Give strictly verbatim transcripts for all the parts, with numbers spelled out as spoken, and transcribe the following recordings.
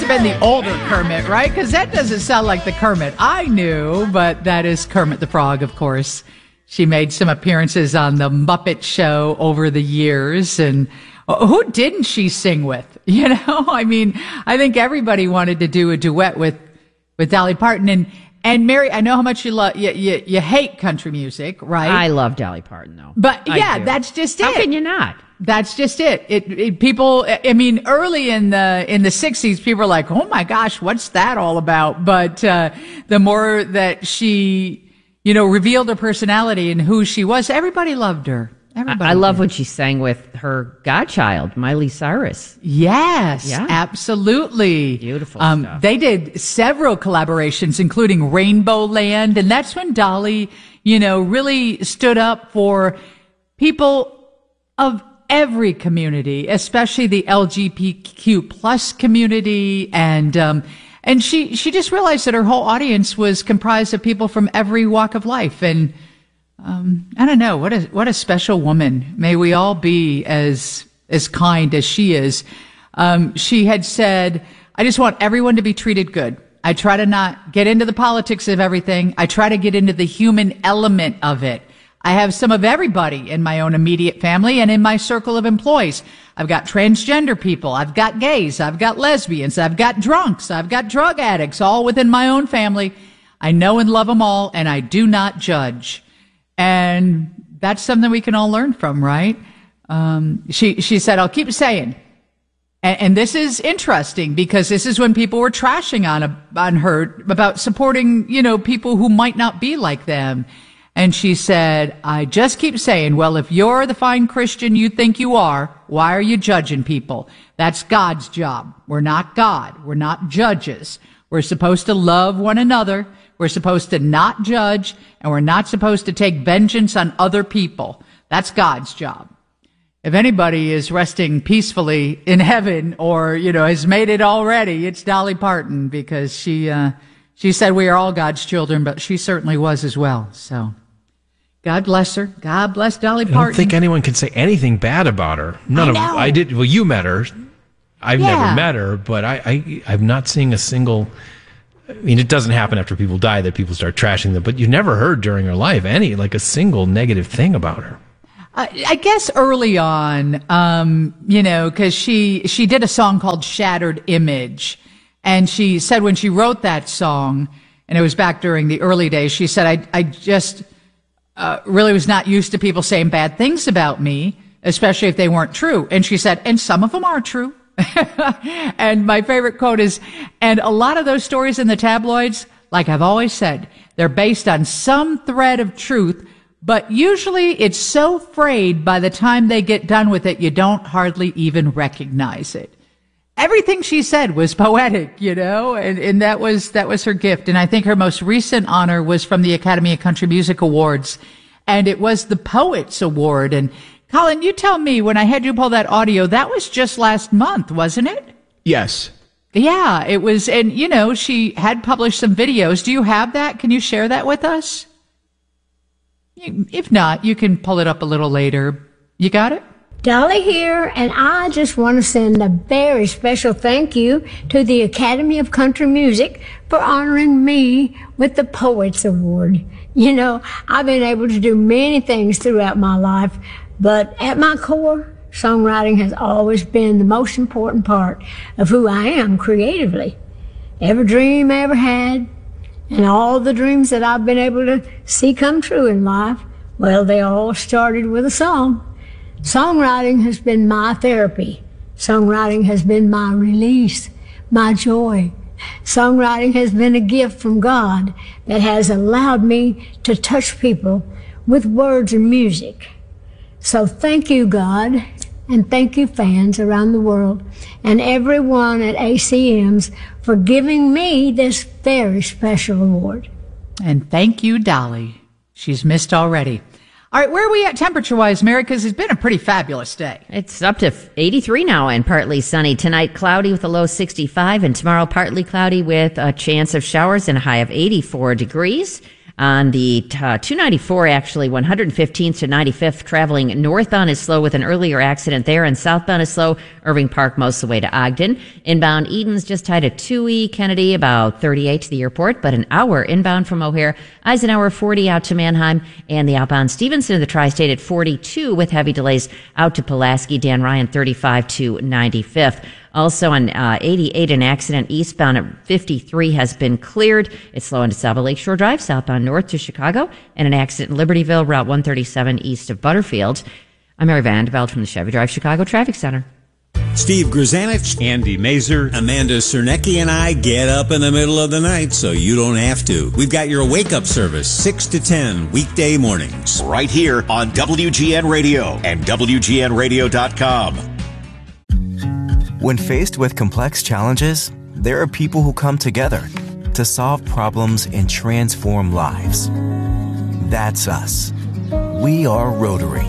have been the older Kermit, right? Because that doesn't sound like the Kermit I knew, but that is Kermit the Frog, of course. She made some appearances on the Muppet Show over the years, and who didn't she sing with? You know, I mean, I think everybody wanted to do a duet with, with Dolly Parton. And, and Mary, I know how much you love, you, you, you hate country music, right? I love Dolly Parton, though. But yeah, that's just it. How can you not? That's just it. It, it. People, I mean, early in the, in the sixties, people were like, oh my gosh, what's that all about? But, uh, the more that she, you know, revealed her personality and who she was, everybody loved her. Everybody I, I love did. when she sang with her godchild, Miley Cyrus. Yes, Yeah. absolutely. Beautiful um, stuff. They did several collaborations, including Rainbow Land. And that's when Dolly, you know, really stood up for people of every community, especially the L G B T Q plus community. And, um, and she, she just realized that her whole audience was comprised of people from every walk of life. And, Um, I don't know. What a, what a special woman. May we all be as, as kind as she is. Um, she had said, I just want everyone to be treated good. I try to not get into the politics of everything. I try to get into the human element of it. I have some of everybody in my own immediate family and in my circle of employees. I've got transgender people. I've got gays. I've got lesbians. I've got drunks. I've got drug addicts, all within my own family. I know and love them all, and I do not judge. And that's something we can all learn from, right? Um, she, she said, I'll keep saying, and, and this is interesting because this is when people were trashing on, a, on her about supporting, you know, people who might not be like them. And she said, I just keep saying, well, if you're the fine Christian you think you are, why are you judging people? That's God's job. We're not God. We're not judges. We're supposed to love one another. We're supposed to not judge, and we're not supposed to take vengeance on other people. That's God's job. If anybody is resting peacefully in heaven or, you know, has made it already, it's Dolly Parton, because she, uh, she said we are all God's children, but she certainly was as well. So God bless her. God bless Dolly Parton. I don't think anyone can say anything bad about her. None I of know. I did. Well, you met her. I've Yeah. never met her, but I, I, I'm not seeing a single. I mean, it doesn't happen after people die that people start trashing them, but you never heard during her life any, like a single negative thing about her. I, I guess early on, um, you know, because she, she did a song called Shattered Image. And she said when she wrote that song, and it was back during the early days, she said, I, I just uh, really was not used to people saying bad things about me, especially if they weren't true. And she said, and some of them are true. And my favorite quote is, and a lot of those stories in the tabloids, like I've always said, they're based on some thread of truth, but usually it's so frayed by the time they get done with it, you don't hardly even recognize it. Everything she said was poetic, you know, and, and that was, that was her gift. And I think her most recent honor was from the Academy of Country Music Awards, and it was the Poets Award. And Colin, you tell me, when I had you pull that audio, that was just last month, wasn't it? Yes. Yeah, it was. And, you know, she had published some videos. Do you have that? Can you share that with us? If not, you can pull it up a little later. You got it? Dolly here, and I just want to send a very special thank you to the Academy of Country Music for honoring me with the Poets Award. You know, I've been able to do many things throughout my life, but at my core, songwriting has always been the most important part of who I am creatively. Every dream I ever had, and all the dreams that I've been able to see come true in life, well, they all started with a song. Songwriting has been my therapy. Songwriting has been my release, my joy. Songwriting has been a gift from God that has allowed me to touch people with words and music. So thank you, God, and thank you, fans around the world, and everyone at A C Ms for giving me this very special award. And thank you, Dolly. She's missed already. All right, where are we at temperature-wise, Mary? Because it's been a pretty fabulous day. It's up to eighty-three now and partly sunny. Tonight, cloudy with a low sixty-five, and tomorrow, partly cloudy with a chance of showers and a high of eighty-four degrees. On the uh, two ninety-four, actually, one fifteenth to ninety-fifth, traveling northbound is slow with an earlier accident there, and southbound is slow. Irving Park most of the way to Ogden. Inbound Eden's just tied at two E. Kennedy, about thirty-eight to the airport, but an hour inbound from O'Hare. Eisenhower, forty out to Manheim, and the outbound Stevenson in the tri-state at forty-two with heavy delays out to Pulaski. Dan Ryan, thirty-five to ninety-fifth. Also on uh, eighty-eight, an accident eastbound at fifty-three has been cleared. It's slow into Saba Lakeshore Drive, southbound north to Chicago, and an accident in Libertyville, Route one thirty-seven east of Butterfield. I'm Mary Vandeveld from the Chevy Drive Chicago Traffic Center. Steve Grzanich, Andy Mazer, Amanda Cernecki, and I get up in the middle of the night so you don't have to. We've got your wake-up service, six to ten, weekday mornings. Right here on W G N Radio and W G N radio dot com. When faced with complex challenges, there are people who come together to solve problems and transform lives. That's us. We are Rotary.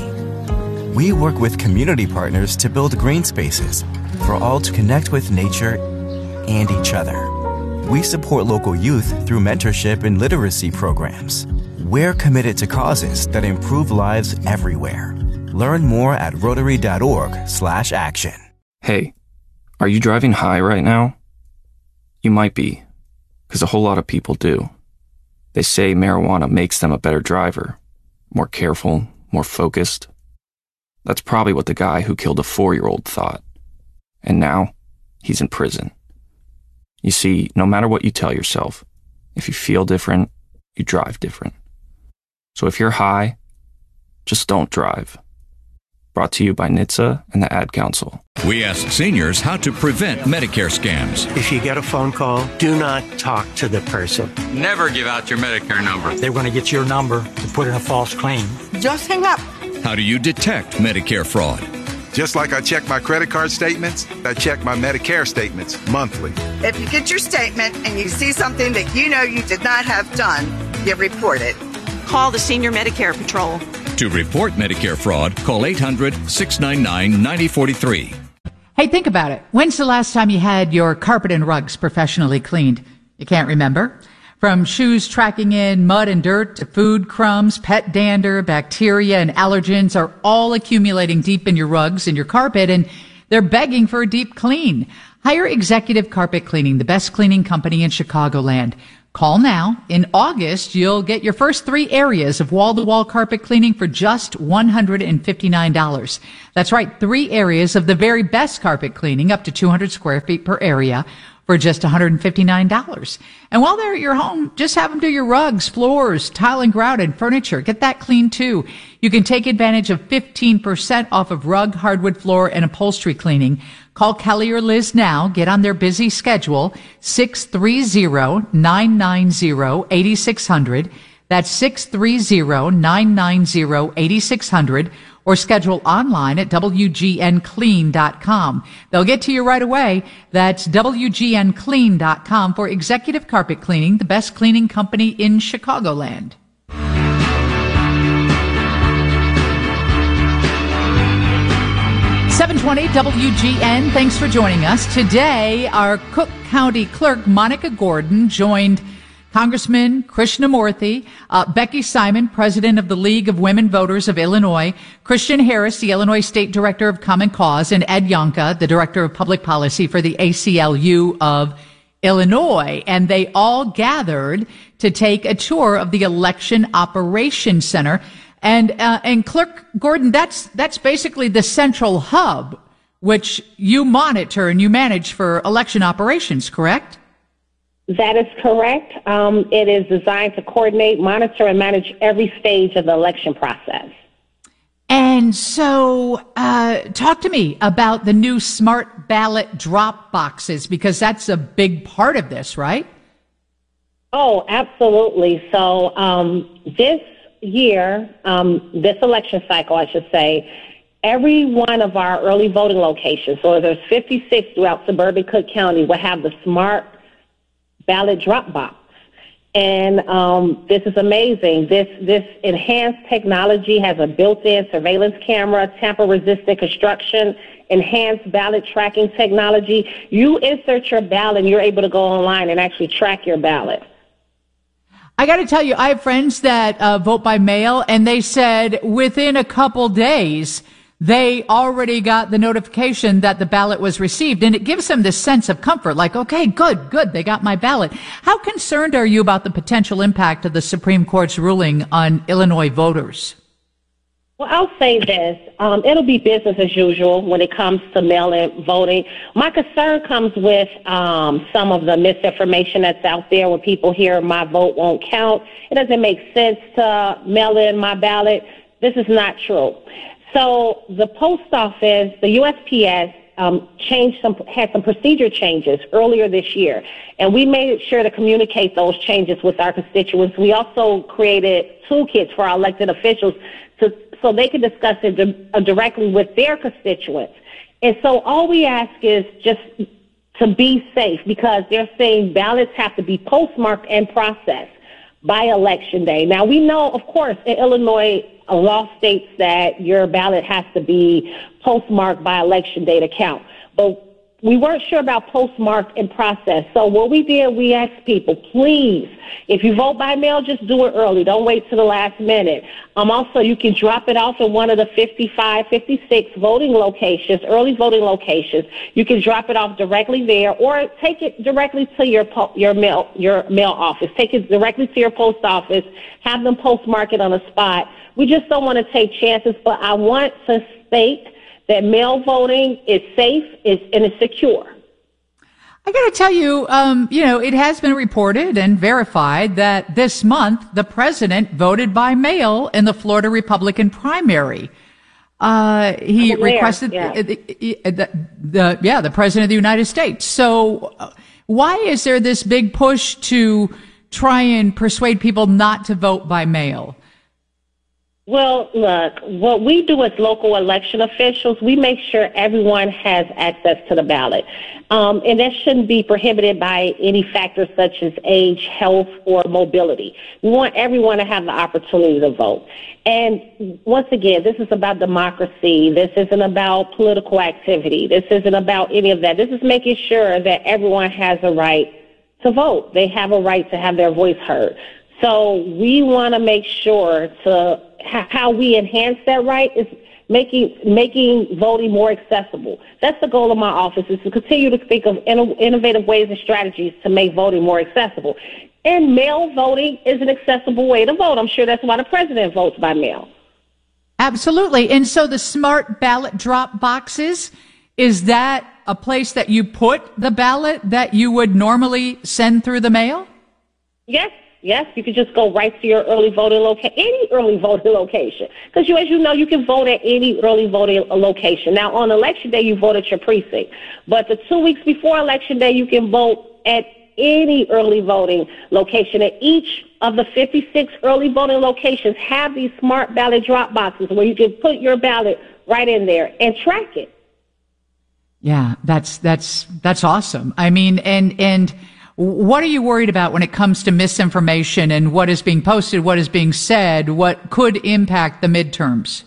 We work with community partners to build green spaces for all to connect with nature and each other. We support local youth through mentorship and literacy programs. We're committed to causes that improve lives everywhere. Learn more at rotary.org slash action. Hey, are you driving high right now? You might be, because a whole lot of people do. They say marijuana makes them a better driver, more careful, more focused. That's probably what the guy who killed a four-year-old thought. And now, he's in prison. You see, no matter what you tell yourself, if you feel different, you drive different. So if you're high, just don't drive. Brought to you by N H T S A and the Ad Council. We asked seniors how to prevent Medicare scams. If you get a phone call, do not talk to the person. Never give out your Medicare number. They're going to get your number to put in a false claim. Just hang up. How do you detect Medicare fraud? Just like I check my credit card statements, I check my Medicare statements monthly. If you get your statement and you see something that you know you did not have done, you report it. Call the Senior Medicare Patrol. To report Medicare fraud, call eight hundred, six nine nine, nine oh four three. Hey, think about it. When's the last time you had your carpet and rugs professionally cleaned? You can't remember? From shoes tracking in mud and dirt to food crumbs, pet dander, bacteria, and allergens are all accumulating deep in your rugs and your carpet, and they're begging for a deep clean. Hire Executive Carpet Cleaning, the best cleaning company in Chicagoland. Call now. In August, you'll get your first three areas of wall-to-wall carpet cleaning for just one hundred fifty-nine dollars. That's right, three areas of the very best carpet cleaning, up to two hundred square feet per area, for just one hundred fifty-nine dollars. And while they're at your home, just have them do your rugs, floors, tile and grout, and furniture. Get that clean too. You can take advantage of fifteen percent off of rug, hardwood floor, and upholstery cleaning. Call Kelly or Liz now. Get on their busy schedule, six three zero, nine nine zero, eight six zero zero. That's six three zero, nine nine zero, eight six zero zero. Or schedule online at W G N clean dot com. They'll get to you right away. That's W G N clean dot com for Executive Carpet Cleaning, the best cleaning company in Chicagoland. seven twenty W G N, thanks for joining us. Today, our Cook County Clerk, Monica Gordon, joined Congressman Krishnamurthy, uh, Becky Simon, president of the League of Women Voters of Illinois, Christian Harris, the Illinois State Director of Common Cause, and Ed Yonka, the Director of Public Policy for the A C L U of Illinois. And they all gathered to take a tour of the Election Operations Center. And uh, and Clerk Gordon, that's that's basically the central hub which you monitor and you manage for election operations, correct? That is correct. Um, it is designed to coordinate, monitor, and manage every stage of the election process. And so, uh, talk to me about the new smart ballot drop boxes, because that's a big part of this, right? Oh, absolutely. So um, this year, um, this election cycle, I should say, every one of our early voting locations, so there's fifty-six throughout suburban Cook County, will have the smart ballot drop box. And um, this is amazing. This this enhanced technology has a built-in surveillance camera, tamper-resistant construction, enhanced ballot tracking technology. You insert your ballot and you're able to go online and actually track your ballot. I got to tell you, I have friends that uh, vote by mail, and they said within a couple days, they already got the notification that the ballot was received, and it gives them this sense of comfort, like, okay, good, good, they got my ballot. How concerned are you about the potential impact of the Supreme Court's ruling on Illinois voters? Well, I'll say this. Um, it'll be business as usual when it comes to mail-in voting. My concern comes with um, some of the misinformation that's out there when people hear my vote won't count. It doesn't make sense to mail in my ballot. This is not true. So the post office, the U S P S, um, changed some, had some procedure changes earlier this year, and we made sure to communicate those changes with our constituents. We also created toolkits for our elected officials to so they can discuss it di- uh, directly with their constituents. And so all we ask is just to be safe, because they're saying ballots have to be postmarked and processed by Election Day. Now, we know, of course, in Illinois, a law states that your ballot has to be postmarked by Election Day to count. But we weren't sure about postmark and process. So what we did, we asked people, please, if you vote by mail, just do it early. Don't wait to the last minute. Um, also, you can drop it off at one of the fifty-five, fifty-six voting locations, early voting locations. You can drop it off directly there, or take it directly to your po- your mail your mail office. Take it directly to your post office. Have them postmark it on the spot. We just don't want to take chances, but I want to state that mail voting is safe is, and is secure. I got to tell you, um, you know, it has been reported and verified that this month the president voted by mail in the Florida Republican primary. Uh, he Aware, requested yeah. The, the, the, yeah, the president of the United States. So uh, why is there this big push to try and persuade people not to vote by mail? Well, look, what we do as local election officials, we make sure everyone has access to the ballot. Um, and that shouldn't be prohibited by any factors such as age, health, or mobility. We want everyone to have the opportunity to vote. And once again, this is about democracy. This isn't about political activity. This isn't about any of that. This is making sure that everyone has a right to vote. They have a right to have their voice heard. So we want to make sure to how we enhance that right is making making voting more accessible. That's the goal of my office, is to continue to think of innovative ways and strategies to make voting more accessible. And mail voting is an accessible way to vote. I'm sure that's why the president votes by mail. Absolutely. And so the smart ballot drop boxes, is that a place that you put the ballot that you would normally send through the mail? Yes. Yes, you can just go right to your early voting location, any early voting location. Because you, as you know, you can vote at any early voting location. Now, on Election Day, you vote at your precinct. But the two weeks before Election Day, you can vote at any early voting location. And each of the fifty-six early voting locations have these smart ballot drop boxes where you can put your ballot right in there and track it. Yeah, that's that's that's awesome. I mean, and and. What are you worried about when it comes to misinformation and what is being posted, what is being said, what could impact the midterms?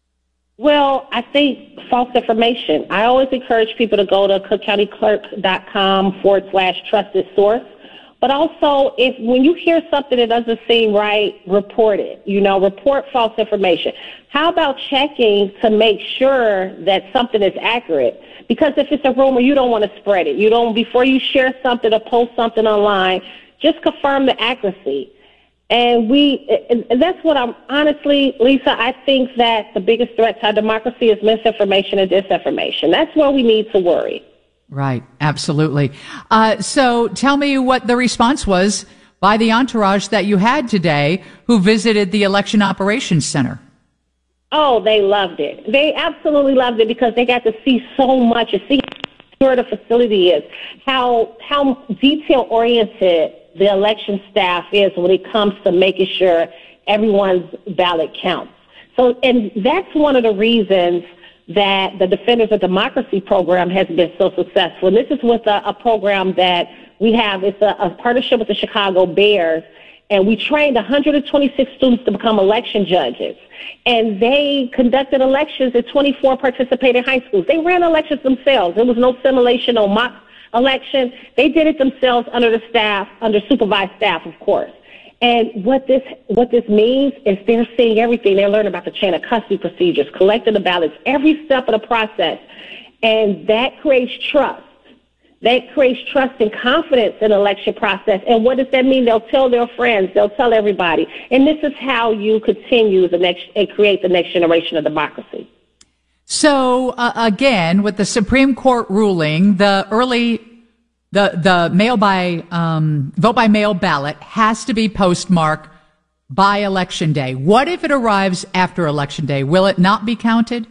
Well, I think false information. I always encourage people to go to cook county clerk dot com forward slash trusted source. But also, if when you hear something that doesn't seem right, report it. You know, report false information. How about checking to make sure that something is accurate? Because if it's a rumor, you don't want to spread it. You don't, before you share something or post something online, just confirm the accuracy. And we, and that's what I'm, honestly, Lisa, I think that the biggest threat to our democracy is misinformation and disinformation. That's where we need to worry. Right, absolutely. Uh, so tell me what the response was by the entourage that you had today who visited the Election Operations Center. Oh, they loved it. They absolutely loved it because they got to see so much and see how the facility is, how how detail-oriented the election staff is when it comes to making sure everyone's ballot counts. So, and that's one of the reasons that the Defenders of Democracy program has been so successful. And this is with a, a program that we have. It's a, a partnership with the Chicago Bears, and we trained one hundred twenty-six students to become election judges. And they conducted elections at twenty-four participating high schools. They ran elections themselves. There was no simulation, no mock election. They did it themselves under the staff, under supervised staff, of course. And what this what this means is they're seeing everything. They're learning about the chain of custody procedures, collecting the ballots, every step of the process. And that creates trust. That creates trust and confidence in the election process. And what does that mean? They'll tell their friends. They'll tell everybody. And this is how you continue the next and create the next generation of democracy. So, uh, again, with the Supreme Court ruling, the early, the, the mail by, um, vote by mail ballot has to be postmarked by Election Day. What if it arrives after Election Day? Will it not be counted?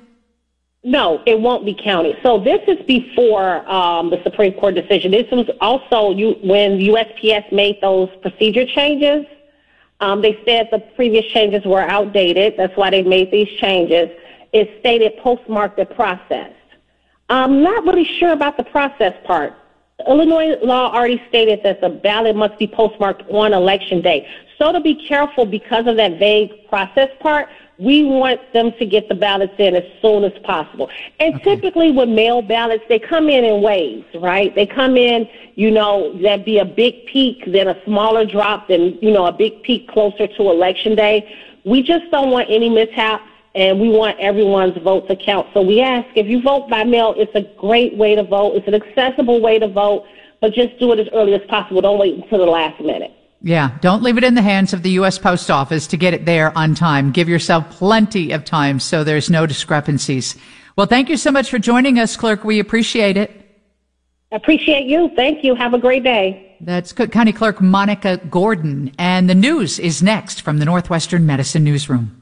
No, it won't be counted. So this is before um, the Supreme Court decision. This was also you, when U S P S made those procedure changes. Um, they said the previous changes were outdated. That's why they made these changes. It stated postmarked and processed. I'm not really sure about the process part. Illinois law already stated that the ballot must be postmarked on Election Day. So to be careful because of that vague process part, we want them to get the ballots in as soon as possible. And okay. Typically with mail ballots, they come in in waves, right? They come in, you know, there'd be a big peak, then a smaller drop, then, you know, a big peak closer to Election Day. We just don't want any mishaps, and we want everyone's vote to count. So we ask, if you vote by mail, it's a great way to vote. It's an accessible way to vote, but just do it as early as possible. Don't wait until the last minute. Yeah, don't leave it in the hands of the U S Post Office to get it there on time. Give yourself plenty of time so there's no discrepancies. Well, thank you so much for joining us, Clerk. We appreciate it. Appreciate you. Thank you. Have a great day. That's Cook County Clerk Monica Gordon. And the news is next from the Northwestern Medicine Newsroom.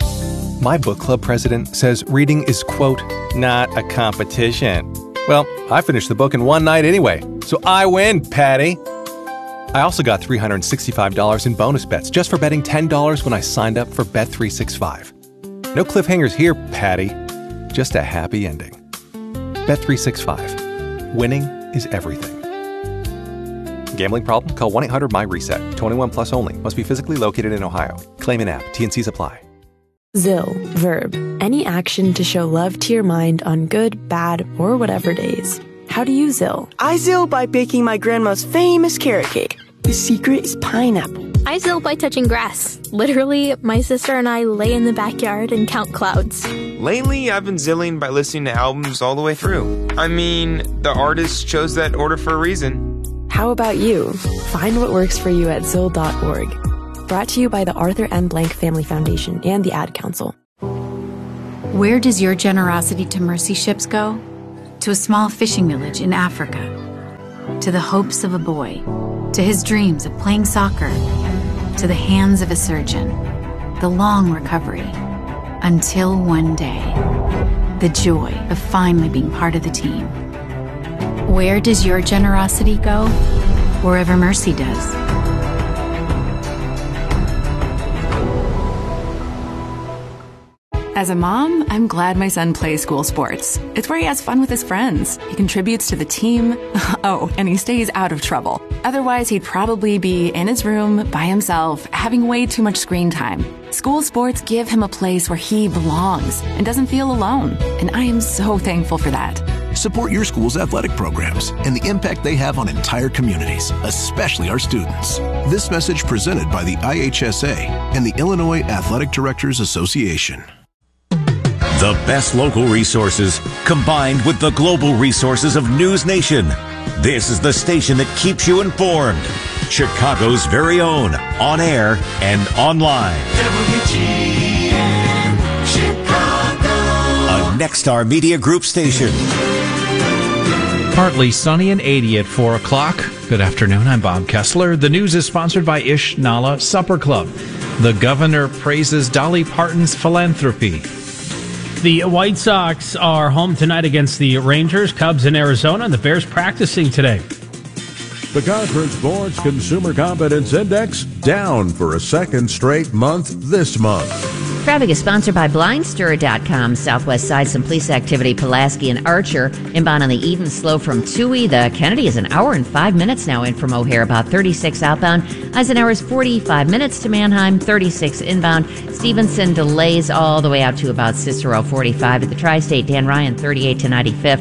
My book club president says reading is, quote, not a competition. Well, I finished the book in one night anyway, so I win, Patty. I also got three hundred sixty-five dollars in bonus bets just for betting ten dollars when I signed up for Bet three sixty-five. No cliffhangers here, Patty. Just a happy ending. Bet three sixty-five. Winning is everything. Gambling problem? Call one eight hundred my reset. twenty-one plus only. Must be physically located in Ohio. Claim in app. T and C's apply. Zill, verb. Any action to show love to your mind on good, bad, or whatever days. How do you Zill? I Zill by baking my grandma's famous carrot cake. The secret is pineapple. I Zill by touching grass. Literally, my sister and I lay in the backyard and count clouds. Lately, I've been Zilling by listening to albums all the way through. I mean, the artist chose that order for a reason. How about you? Find what works for you at Zill dot org. Brought to you by the Arthur M. Blank Family Foundation and the Ad Council. Where does your generosity to mercy ships go? To a small fishing village in Africa. To the hopes of a boy. To his dreams of playing soccer. To the hands of a surgeon. The long recovery. Until one day. The joy of finally being part of the team. Where does your generosity go? Wherever mercy does. As a mom, I'm glad my son plays school sports. It's where he has fun with his friends. He contributes to the team. Oh, and he stays out of trouble. Otherwise, he'd probably be in his room by himself, having way too much screen time. School sports give him a place where he belongs and doesn't feel alone. And I am so thankful for that. Support your school's athletic programs and the impact they have on entire communities, especially our students. This message presented by the I H S A and the Illinois Athletic Directors Association. The best local resources combined with the global resources of News Nation. This is the station that keeps you informed. Chicago's very own, on air and online. W G N Chicago. A Nexstar Media Group station. Partly sunny and eighty at four o'clock. Good afternoon, I'm Bob Kessler. The news is sponsored by Ish Nala Supper Club. The governor praises Dolly Parton's philanthropy. The White Sox are home tonight against the Rangers, Cubs in Arizona, and the Bears practicing today. The Conference Board's Consumer Confidence Index down for a second straight month this month. Traffic is sponsored by Blindster dot com. Southwest side, some police activity, Pulaski and Archer. Inbound on the Eden, slow from Toohey. The Kennedy is an hour and five minutes now in from O'Hare, about thirty-six outbound. Eisenhower is forty-five minutes to Manheim, thirty-six inbound. Stevenson delays all the way out to about Cicero, forty-five at the Tri-State. Dan Ryan, thirty-eight to ninety-fifth.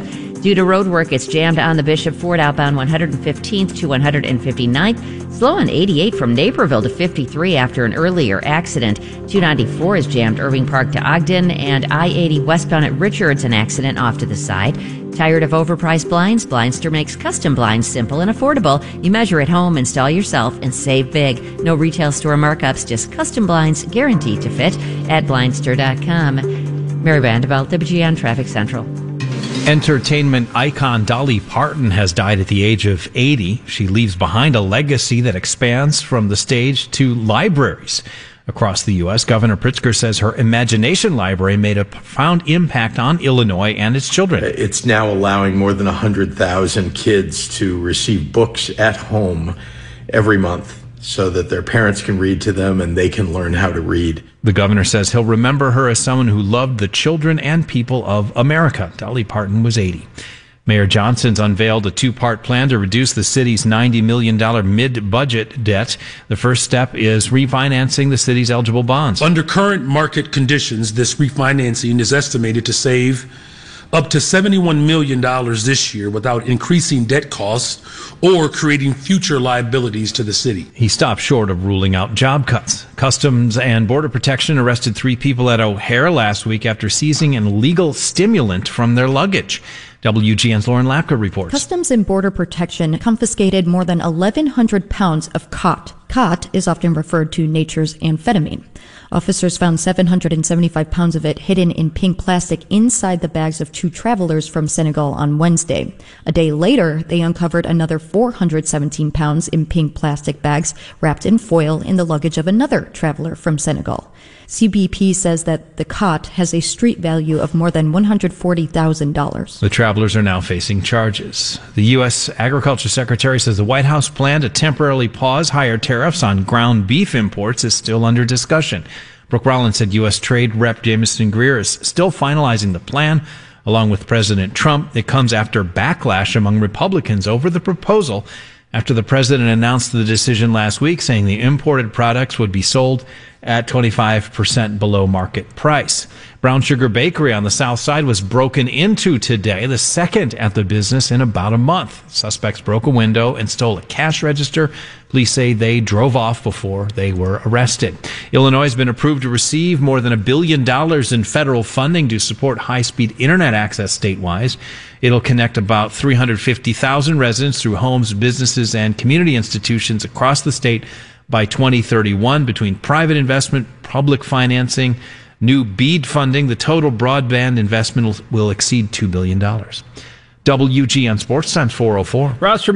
Due to road work, it's jammed on the Bishop Ford outbound one hundred fifteenth to one hundred fifty-ninth. Slow on eighty-eight from Naperville to fifty-three after an earlier accident. two ninety-four is jammed Irving Park to Ogden, and I eighty westbound at Richards, an accident off to the side. Tired of overpriced blinds? Blindster makes custom blinds simple and affordable. You measure at home, install yourself, and save big. No retail store markups, just custom blinds guaranteed to fit at blindster dot com. Mary Vanderbilt, W G N Traffic Central. Entertainment icon Dolly Parton has died at the age of eighty. She leaves behind a legacy that expands from the stage to libraries across the U S. Governor Pritzker says her Imagination Library made a profound impact on Illinois and its children. It's now allowing more than one hundred thousand kids to receive books at home every month so that their parents can read to them and they can learn how to read. The governor says he'll remember her as someone who loved the children and people of America. Dolly Parton was eighty. Mayor Johnson's unveiled a two-part plan to reduce the city's ninety million dollars mid-budget debt. The first step is refinancing the city's eligible bonds. Under current market conditions, this refinancing is estimated to save up to seventy-one million dollars this year without increasing debt costs or creating future liabilities to the city. He stopped short of ruling out job cuts. Customs and Border Protection arrested three people at O'Hare last week after seizing an illegal stimulant from their luggage. W G N's Lauren Lapka reports. Customs and Border Protection confiscated more than eleven hundred pounds of khat. Khat is often referred to nature's amphetamine. Officers found seven hundred seventy-five pounds of it hidden in pink plastic inside the bags of two travelers from Senegal on Wednesday. A day later, they uncovered another four hundred seventeen pounds in pink plastic bags wrapped in foil in the luggage of another traveler from Senegal. C B P says that the khat has a street value of more than one hundred forty thousand dollars. The travelers are now facing charges. The U S. Agriculture Secretary says the White House plan to temporarily pause higher tariffs on ground beef imports is still under discussion. Brooke Rollins said U S. Trade Rep Jamison Greer is still finalizing the plan, along with President Trump. It comes after backlash among Republicans over the proposal after the president announced the decision last week, saying the imported products would be sold at twenty-five percent below market price. Brown Sugar Bakery on the south side was broken into today, the second at the business in about a month. Suspects broke a window and stole a cash register. Police say they drove off before they were arrested. Illinois has been approved to receive more than a billion dollars in federal funding to support high-speed internet access statewide. It'll connect about three hundred fifty thousand residents through homes, businesses, and community institutions across the state by twenty thirty-one. Between private investment, public financing, new BEAD funding, the total broadband investment will, will exceed two billion dollars. W G N Sports Times four oh four. Roster